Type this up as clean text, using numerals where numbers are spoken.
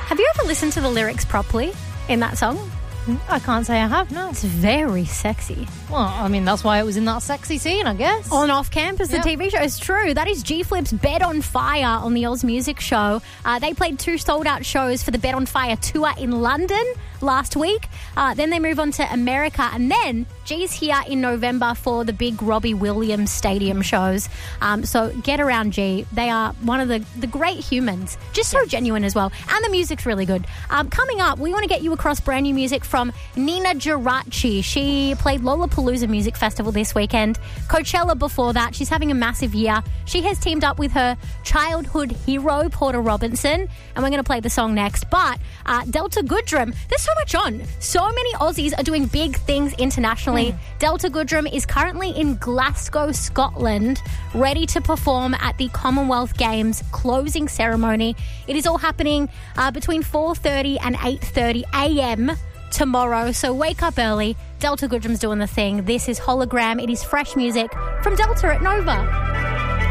Have you ever listened to the lyrics properly in that song? I can't say I have, no. It's very sexy. Well, I mean, that's why it was in that sexy scene, I guess. On Off Campus, the TV show. It's true. That is G-Flip's Bed on Fire on the Oz Music Show. They played 2 sold-out shows for the Bed on Fire tour in London last week. Then they move on to America. And then G's here in November for the big Robbie Williams Stadium shows. So get around G. They are one of the great humans. Just so genuine as well. And the music's really good. Coming up, we want to get you across brand new music from Nina Geraci. She played Lollapalooza Music Festival this weekend. Coachella before that. She's having a massive year. She has teamed up with her childhood hero, Porter Robinson. And we're going to play the song next. But Delta Goodrem, there's so much on. So many Aussies are doing big things internationally. Delta Goodrem is currently in Glasgow, Scotland, ready to perform at the Commonwealth Games closing ceremony. It is all happening between 4:30 and 8:30 a.m. tomorrow. So wake up early. Delta Goodrem's doing the thing. This is Hologram. It is fresh music from Delta at Nova.